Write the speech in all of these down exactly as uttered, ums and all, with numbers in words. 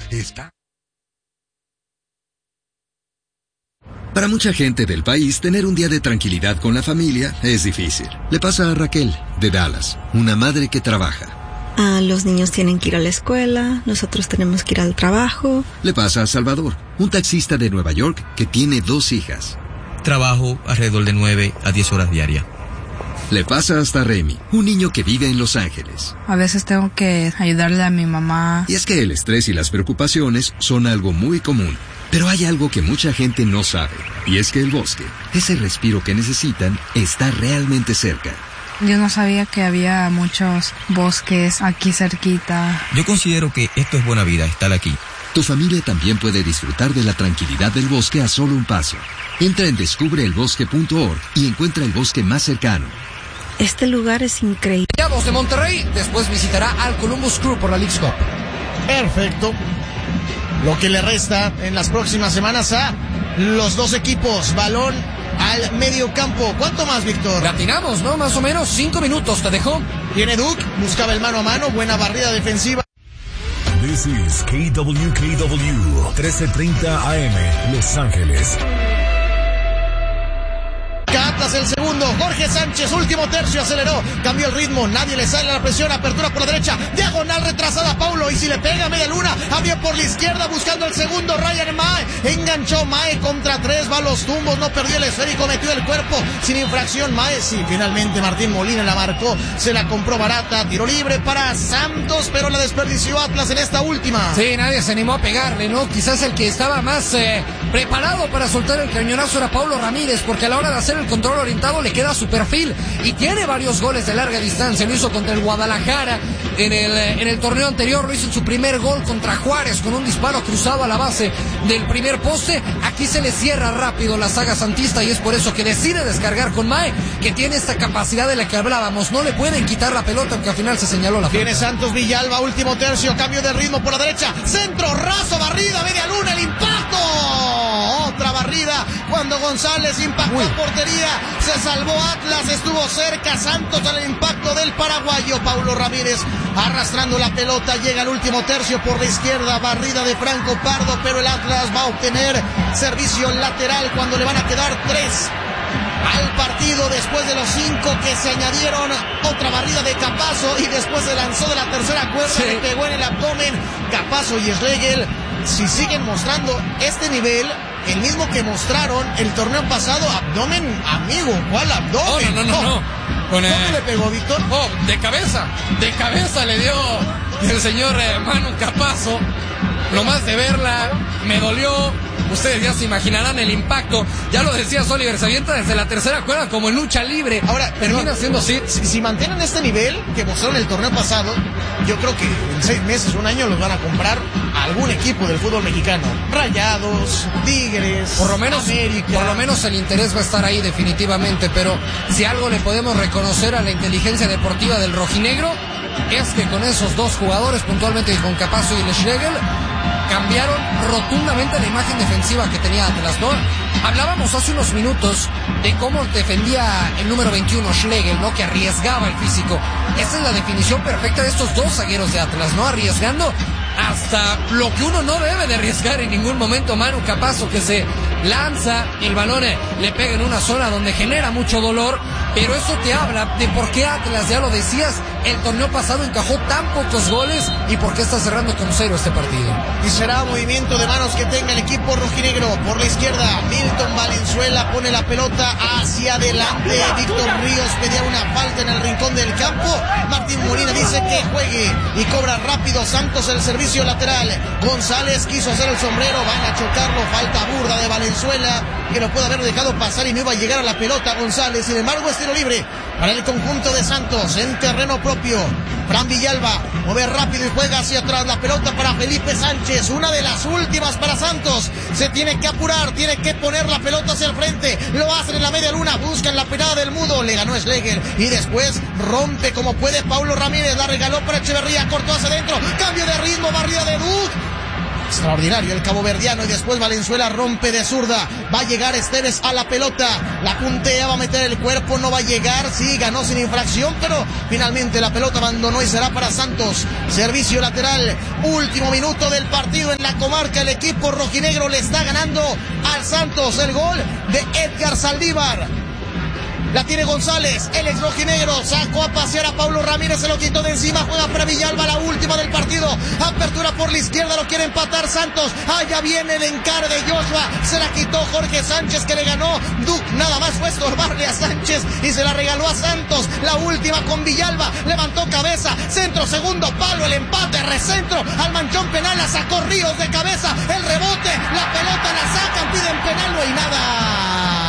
está... Para mucha gente del país, tener un día de tranquilidad con la familia es difícil. Le pasa a Raquel, de Dallas, una madre que trabaja. Ah, los niños tienen que ir a la escuela, nosotros tenemos que ir al trabajo. Le pasa a Salvador, un taxista de Nueva York que tiene dos hijas. Trabajo alrededor de nueve a diez horas diarias. Le pasa hasta a Remy, un niño que vive en Los Ángeles. A veces tengo que ayudarle a mi mamá. Y es que el estrés y las preocupaciones son algo muy común. Pero hay algo que mucha gente no sabe, y es que el bosque, ese respiro que necesitan, está realmente cerca. Yo no sabía que había muchos bosques aquí cerquita. Yo considero que esto es buena vida, estar aquí. Tu familia también puede disfrutar de la tranquilidad del bosque a solo un paso. Entra en descubre el bosque punto org y encuentra el bosque más cercano. Este lugar es increíble. Rayados de Monterrey después visitará al Columbus Crew por la Leagues Cup. Perfecto. Lo que le resta en las próximas semanas a los dos equipos. Balón al medio campo. ¿Cuánto más, Víctor? Latinamos, ¿no? Más o menos cinco minutos te dejó. Tiene Duke, buscaba el mano a mano, buena barrida defensiva. This is K W K W, trece treinta A M, Los Ángeles. Atlas el segundo, Jorge Sánchez, último tercio, aceleró, cambió el ritmo, nadie le sale a la presión, apertura por la derecha, diagonal retrasada Paulo, y si le pega media luna, abrió por la izquierda buscando el segundo, Ryan Mae, enganchó Mae contra tres, va a los tumbos, no perdió el esférico, metió el cuerpo, sin infracción Mae, sí, finalmente Martín Molina la marcó, se la compró barata, tiro libre para Santos, pero la desperdició Atlas en esta última. Sí, nadie se animó a pegarle, ¿no? Quizás el que estaba más eh, preparado para soltar el cañonazo era Paulo Ramírez, porque a la hora de hacer el control orientado le queda su perfil y tiene varios goles de larga distancia. Lo hizo contra el Guadalajara en el, en el torneo anterior, lo hizo en su primer gol contra Juárez con un disparo cruzado a la base del primer poste. Aquí se le cierra rápido la saga santista y es por eso que decide descargar con Mae, que tiene esta capacidad de la que hablábamos. No le pueden quitar la pelota, aunque al final se señaló la falta. Tiene Santos Villalba, último tercio, cambio de ritmo por la derecha, centro, raso, barrida, media luna, el impacto, otra barrida cuando González impactó en portería, se salvó Atlas, estuvo cerca Santos al impacto del paraguayo Paulo Ramírez, arrastrando la pelota, llega el último tercio por la izquierda, barrida de Franco Pardo, pero el Atlas va a obtener servicio lateral cuando le van a quedar tres al partido después de los cinco que se añadieron. Otra barrida de Capazo y después se lanzó de la tercera cuerda, sí. Le pegó en el abdomen Capazo y Schlegel. Si siguen mostrando este nivel, el mismo que mostraron el torneo pasado, abdomen, amigo, ¿cuál abdomen? Oh, no, no, no, no. Con, ¿Cómo eh... le pegó, Víctor? Oh, de cabeza, de cabeza le dio el señor eh, Manu Capazo. Lo más de verla, me dolió. Ustedes ya se imaginarán el impacto. Ya lo decía Oliver, se avienta desde la tercera cuerda como en lucha libre. Ahora, termina perdón, siendo así. Si, si mantienen este nivel que mostraron el torneo pasado, yo creo que en seis meses, un año, los van a comprar a algún equipo del fútbol mexicano. Rayados, Tigres, por lo menos, América. Por lo menos el interés va a estar ahí definitivamente, pero si algo le podemos reconocer a la inteligencia deportiva del rojinegro, es que con esos dos jugadores, puntualmente con Capazo y Schlegel, cambiaron rotundamente la imagen defensiva que tenía Atlas, ¿no? Hablábamos hace unos minutos de cómo defendía el número veintiuno, Schlegel, ¿no? Que arriesgaba el físico. Esa es la definición perfecta de estos dos zagueros de Atlas, ¿no? Arriesgando hasta lo que uno no debe de arriesgar en ningún momento. Manu Capazo, que se lanza, el balón le pega en una zona donde genera mucho dolor, pero eso te habla de por qué Atlas, ya lo decías, el torneo pasado encajó tan pocos goles y por qué está cerrando con cero este partido. Y será movimiento de manos que tenga el equipo rojinegro. Por la izquierda, Milton Valenzuela pone la pelota hacia adelante. Víctor Ríos pedía una falta en el rincón del campo. Martín Molina dice que juegue y cobra rápido Santos el servicio lateral. González quiso hacer el sombrero, van a chocarlo, falta burda de Valenzuela, que lo puede haber dejado pasar y no iba a llegar a la pelota González. Sin embargo, es tiro libre para el conjunto de Santos en terreno propio. Fran Villalba mueve rápido y juega hacia atrás, la pelota para Felipe Sánchez, una de las últimas para Santos. Se tiene que apurar, tiene que poner la pelota hacia el frente, lo hacen en la media luna, buscan la pelada del mudo, le ganó Schlegel y después rompe como puede Paulo Ramírez, la regaló para Echeverría, cortó hacia adentro, cambio de ritmo, barrida de Duke. Extraordinario el caboverdiano y después Valenzuela rompe de zurda. Va a llegar Esteves a la pelota. La puntea, va a meter el cuerpo, no va a llegar. Sí, ganó sin infracción, pero finalmente la pelota abandonó y será para Santos. Servicio lateral. Último minuto del partido en la comarca. El equipo rojinegro le está ganando al Santos. El gol de Edgar Saldívar. La tiene González, el ex rojinegro, sacó a pasear a Paulo Ramírez, se lo quitó de encima, juega para Villalba, la última del partido, apertura por la izquierda, lo quiere empatar Santos, allá viene el encare de Joshua, se la quitó Jorge Sánchez que le ganó, Duc nada más fue estorbarle a Sánchez y se la regaló a Santos, la última con Villalba, levantó cabeza, centro, segundo palo, el empate, recentro, al manchón penal, la sacó Ríos de cabeza, el rebote, la pelota la sacan, piden penal, no hay nada.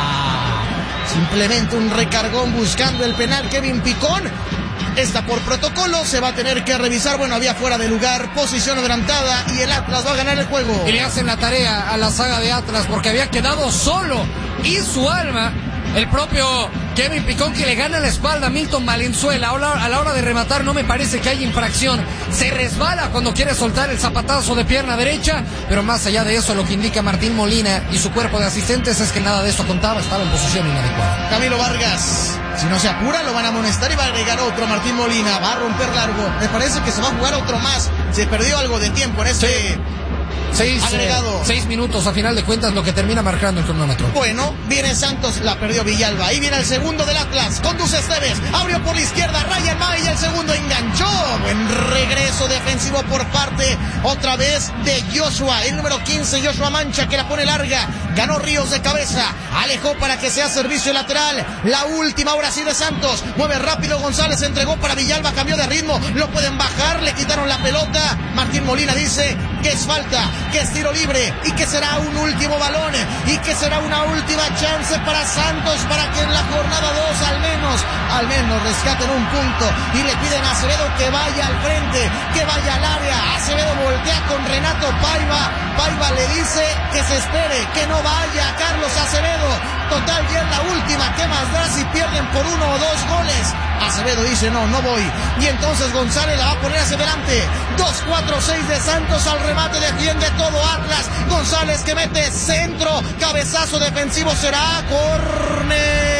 Simplemente un recargón buscando el penal Kevin Picón. Esta por protocolo se va a tener que revisar. Bueno, había fuera de lugar, posición adelantada y el Atlas va a ganar el juego. Y le hacen la tarea a la saga de Atlas porque había quedado solo y su alma. El propio Kevin Picón que le gana la espalda a Milton Valenzuela. A la hora de rematar no me parece que haya infracción. Se resbala cuando quiere soltar el zapatazo de pierna derecha. Pero más allá de eso, lo que indica Martín Molina y su cuerpo de asistentes es que nada de eso contaba. Estaba en posición inadecuada. Camilo Vargas, si no se apura lo van a amonestar y va a agregar otro. Martín Molina va a romper largo. Me parece que se va a jugar otro más. Se perdió algo de tiempo en este... Sí. Seis, agregado. Eh, seis minutos a final de cuentas lo que termina marcando el cronómetro. Bueno, viene Santos, la perdió Villalba. Ahí viene el segundo del Atlas. Conduce Esteves, abrió por la izquierda, Ryan May y el segundo enganchó. Buen regreso defensivo por parte otra vez de Joshua. El número quince, Joshua Mancha, que la pone larga. Ganó Ríos de cabeza. Alejó para que sea servicio lateral. La última ahora sí de Santos. Mueve rápido González, entregó para Villalba, cambió de ritmo. Lo pueden bajar, le quitaron la pelota. Martín Molina dice que es falta, que es tiro libre y que será un último balón y que será una última chance para Santos para que en la jornada dos al menos, al menos rescaten un punto y le piden a Acevedo que vaya al frente, que vaya al área. Acevedo voltea con Renato Paiva, Paiva le dice que se espere, que no vaya Carlos Acevedo. Total, ya es la última, ¿qué más da si pierden por uno o dos goles? Acevedo dice no, no voy. Y entonces González la va a poner hacia adelante. dos cuatro seis de Santos al remate, defiende todo Atlas. González que mete centro, cabezazo defensivo, será córner.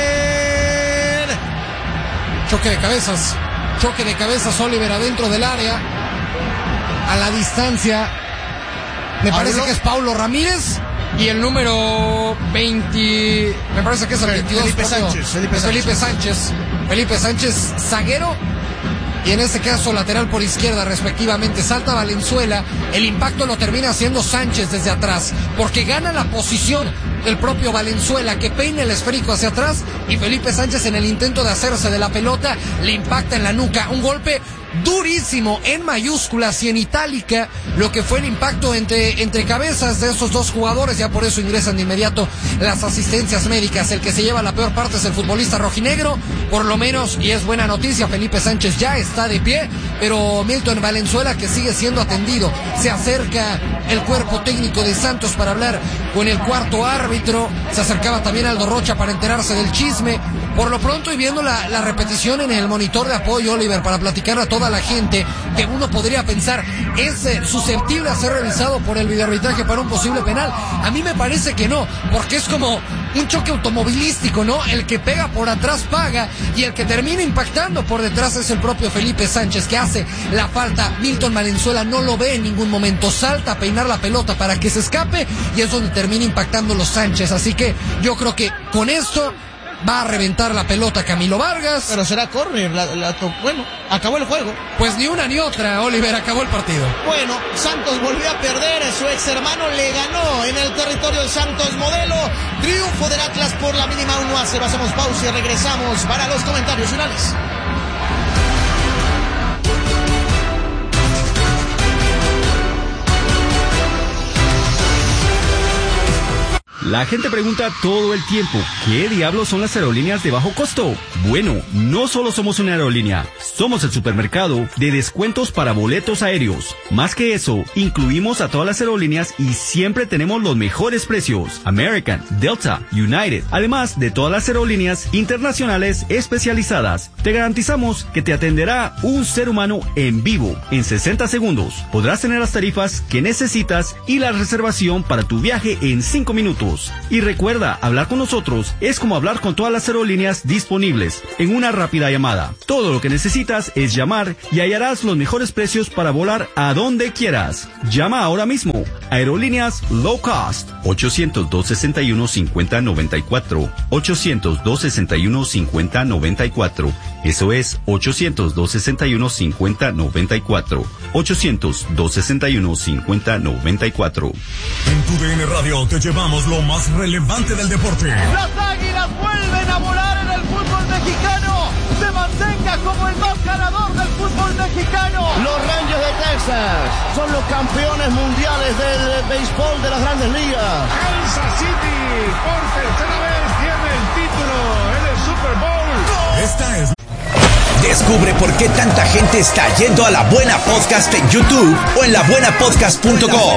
Choque de cabezas, choque de cabezas, Oliver adentro del área. A la distancia, me parece ¿Pablo? que es Paulo Ramírez. Y el número veinte, me parece que es el veintidós. Felipe propio, Sánchez. Felipe es Felipe Sánchez. Sánchez. Felipe Sánchez, zaguero. Y en este caso lateral por izquierda respectivamente. Salta Valenzuela. El impacto lo termina haciendo Sánchez desde atrás. Porque gana la posición del propio Valenzuela, que peina el esférico hacia atrás. Y Felipe Sánchez, en el intento de hacerse de la pelota, le impacta en la nuca. Un golpe durísimo en mayúsculas y en itálica lo que fue el impacto entre, entre cabezas de esos dos jugadores. Ya por eso ingresan de inmediato las asistencias médicas. El que se lleva la peor parte es el futbolista rojinegro, por lo menos, y es buena noticia, Felipe Sánchez ya está de pie, pero Milton Valenzuela, que sigue siendo atendido. Se acerca el cuerpo técnico de Santos para hablar con el cuarto árbitro. Se acercaba también Aldo Rocha para enterarse del chisme. Por lo pronto, y viendo la, la repetición en el monitor de apoyo, Oliver, para platicar a toda la gente, que uno podría pensar es eh, susceptible a ser revisado por el videoarbitraje para un posible penal. A mí me parece que no, porque es como un choque automovilístico, ¿no? El que pega por atrás paga y el que termina impactando por detrás es el propio Felipe Sánchez, que hace la falta. Milton Valenzuela no lo ve en ningún momento, salta a peinar la pelota para que se escape y es donde termina impactando los Sánchez. Así que yo creo que con esto va a reventar la pelota Camilo Vargas. Pero será córner, la, la to- bueno, acabó el juego. Pues ni una ni otra, Oliver, acabó el partido. Bueno, Santos volvió a perder, su ex hermano le ganó en el territorio del Santos Modelo. Triunfo del Atlas por la mínima uno a cero. Hacemos pausa y regresamos para los comentarios finales. La gente pregunta todo el tiempo, ¿qué diablos son las aerolíneas de bajo costo? Bueno, no solo somos una aerolínea, somos el supermercado de descuentos para boletos aéreos. Más que eso, incluimos a todas las aerolíneas y siempre tenemos los mejores precios. American, Delta, United, además de todas las aerolíneas internacionales especializadas. Te garantizamos que te atenderá un ser humano en vivo en sesenta segundos. Podrás tener las tarifas que necesitas y la reservación para tu viaje en cinco minutos. Y recuerda, hablar con nosotros es como hablar con todas las aerolíneas disponibles en una rápida llamada. Todo lo que necesitas es llamar y hallarás los mejores precios para volar a donde quieras. Llama ahora mismo. Aerolíneas Low Cost. ochocientos, dos sesenta y uno, cincuenta noventa y cuatro. ochocientos, dos sesenta y uno, cincuenta noventa y cuatro. Eso es ochocientos, dos sesenta y uno, cincuenta noventa y cuatro. ochocientos, dos sesenta y uno, cincuenta noventa y cuatro. En tu D N Radio te llevamos lo más relevante del deporte. Las Águilas vuelven a volar en el fútbol mexicano. Se mantenga como el más ganador del fútbol mexicano. Los Rangers de Texas son los campeones mundiales del béisbol de las Grandes Ligas. Kansas City por tercera vez tiene el título en el Super Bowl. Esta es... Descubre por qué tanta gente está yendo a La Buena Podcast en YouTube o en la buena podcast punto com.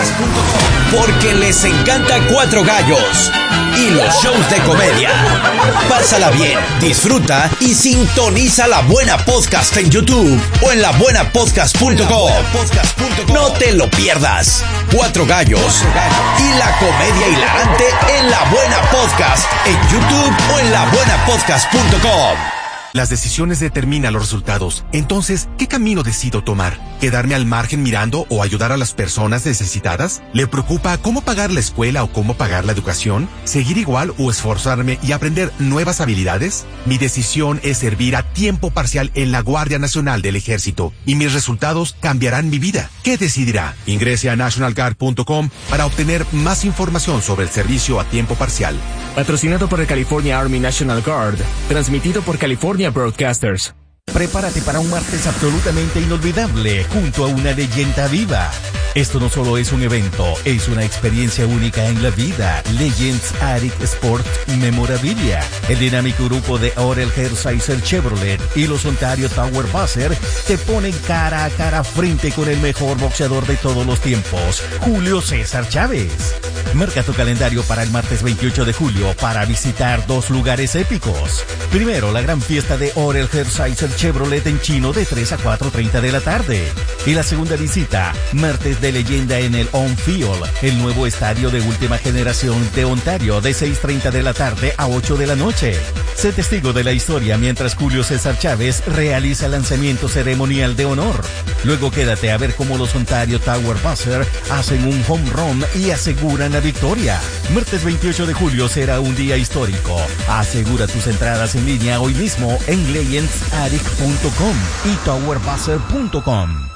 Porque les encanta Cuatro Gallos y los shows de comedia. Pásala bien, disfruta y sintoniza La Buena Podcast en YouTube o en la buena podcast punto com. No te lo pierdas. Cuatro Gallos y la comedia hilarante en La Buena Podcast en YouTube o en la buena podcast punto com. Las decisiones determinan los resultados. Entonces, ¿qué camino decido tomar? ¿Quedarme al margen mirando o ayudar a las personas necesitadas? ¿Le preocupa cómo pagar la escuela o cómo pagar la educación? ¿Seguir igual o esforzarme y aprender nuevas habilidades? Mi decisión es servir a tiempo parcial en la Guardia Nacional del Ejército y mis resultados cambiarán mi vida. ¿Qué decidirá? Ingrese a national guard punto com para obtener más información sobre el servicio a tiempo parcial. Patrocinado por el California Army National Guard. Transmitido por California Broadcasters. Prepárate para un martes absolutamente inolvidable junto a una leyenda viva. Esto no solo es un evento, es una experiencia única en la vida. Legends Attic Sport Memorabilia. El dinámico grupo de Orel Hershiser Chevrolet y los Ontario Tower Buzzer te ponen cara a cara frente con el mejor boxeador de todos los tiempos, Julio César Chávez. Marca tu calendario para el martes veintiocho de julio para visitar dos lugares épicos. Primero, la gran fiesta de Orel Hershiser Chevrolet en Chino de tres a cuatro treinta de la tarde. Y la segunda visita, martes de leyenda en el On Field, el nuevo estadio de última generación de Ontario de seis treinta de la tarde a ocho de la noche. Sé testigo de la historia mientras Julio César Chávez realiza el lanzamiento ceremonial de honor. Luego quédate a ver cómo los Ontario Tower Buzzer hacen un home run y aseguran la victoria. Martes veintiocho de julio será un día histórico. Asegura tus entradas en línea hoy mismo en legends attic punto com y tower buzzer punto com.